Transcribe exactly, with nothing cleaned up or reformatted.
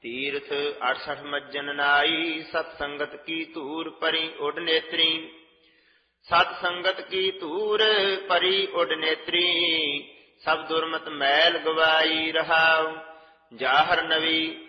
ਤੀਰਥ ਅਠਸਠ ਮੱਜਨ ਨਾਈ, ਸਤ ਸੰਗਤ ਕੀ ਧੂਰ ਪਰੀ ਉਡ ਨੇਤਰੀ। ਸਤ ਸੰਗਤ ਕੀ ਧੂਰ ਪਰੀ ਉਡ ਨੇਤਰੀ, ਸਭ ਦੁਰਮਤ ਮੈਲ ਗਵਾਈ ਰਹਾਉ। ਜਾਹਰ ਨਵੀ